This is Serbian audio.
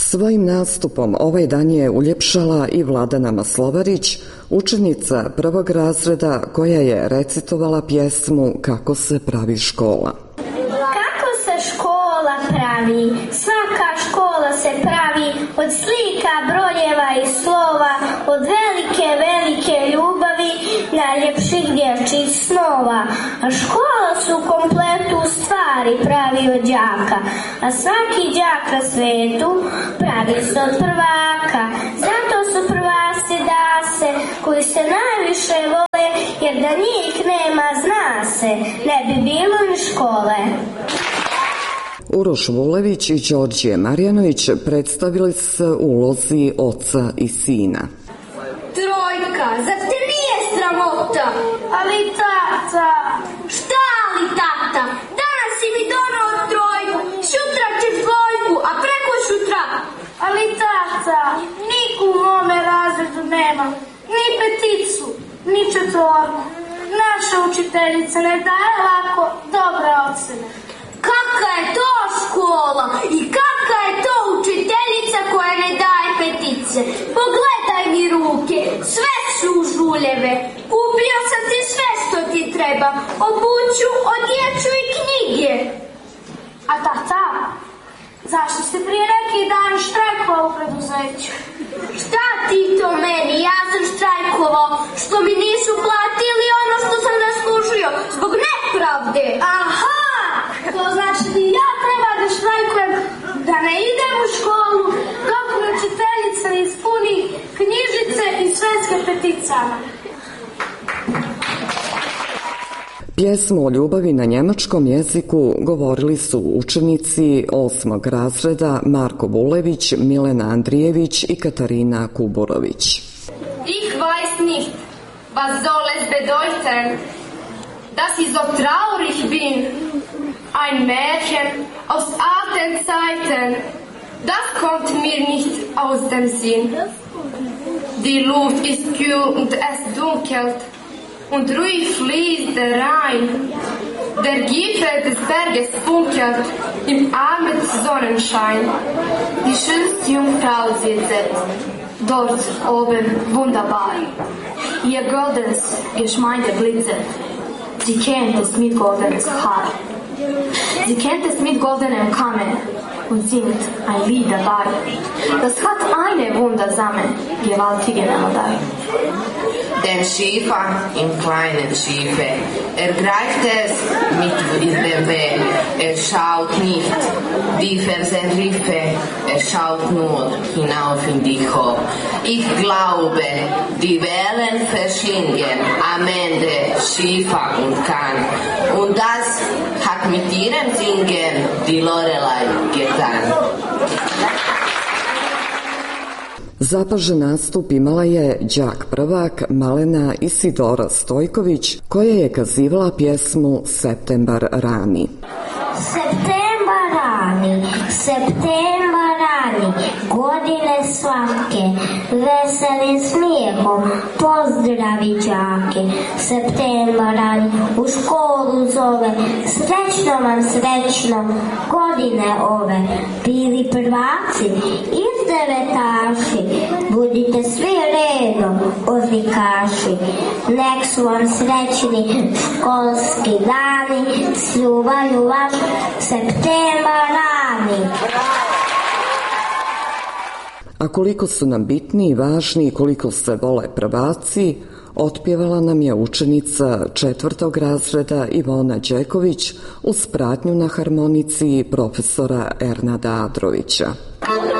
Svojim nastupom ovaj dan je uljepšala i Vladana Maslovarić, učenica prvog razreda koja je recitovala pjesmu Kako se pravi škola. Kako se škola pravi? Svaka škola se pravi od slika, brojeva i slova, od velike, velike ljubavi, najljepših dječjih snova. A škola su u kompletu stvari pravi od đaka, a svaki đak na svetu pravi se od prvaka. Zato su prvaci dase koji se najviše vole, jer da njih nema, zna se, ne bi bilo ni škole. Uroš Vulević i Đorđe Marjanović predstavili se u ulozi oca i sina. Trojka, zar te nije sramota? Ali tata... Šta ali tata? Danas si mi donao trojku, sutra ćeš dvojku, a preko sutra... Ali tata, niku u mome razredu nema, ni peticu, ni četvorku. Naša učiteljica ne daje lako dobre ocene. Kakva je to škola i kakva je to učiteljica koja ne daje petice? Pogledaj mi ruke, sve su žuljeve. Kupio sam ti sve što ti treba, obuću, odjeću i knjige. A tata, zašto ste prije neki dan štrajkovao u preduzeću? Šta ti to meni? Ja sam štrajkovao što mi nisu platili ono što sam zaslužio zbog nepravde. Aha! To znači da ja treba da štrajkujem, da ne idem u školu dok mi učiteljica ne ispuni knjižice i svetske peticama. Pjesmu o ljubavi na njemačkom jeziku govorili su učenici 8. razreda Marko Vulević, Milena Andrijević i Katarina Kuburović. Ich weiß nicht, was soll es bedeuten, dass ich so traurig bin. Ein Märchen aus alten Zeiten, das kommt mir nicht aus dem Sinn. Die Luft ist kühl und es dunkelt, und ruhig fließt der Rhein. Der Gipfel des Berges funkelt im armen Sonnenschein. Die schönste Jungfrau sitzt dort oben wunderbar. Ihr goldenes Geschmeide blitzet. Sie kennt es mit goldenes Haar. Sie kennt es mit goldenem Kamm und singt ein Lied dabei. Das hat eine wundersame, gewaltige Melodie. Den Schiefer im kleinen Schiefe, greift es mit dem Weg, schaut nicht die Felsenriffe, schaut nur hinauf in die Hoch. Ich glaube, die Wellen verschlingen am Ende Schiefer und Kahn. Und das hat mit ihrem Singen die Lorelei getan. Zapažen nastup imala je đak prvak Malena Isidora Stojković, koja je kazivala pjesmu Septembar rani. Septembar rani, septembar rani, godine svake, veselim smijehom, pozdravi đake. Septembar rani u školu zove, srećno vam srećno, godine ove, bili prvaci iz devetaši, budite svi redom, odlikaši. Nek su vam srećni školski dani, sljubaju vaš septembar rani. A koliko su nam bitni i važni i koliko se vole prvaci, otpjevala nam je učenica 4. razreda Ivona Đeković uz pratnju na harmonici profesora Ernada Adrovića.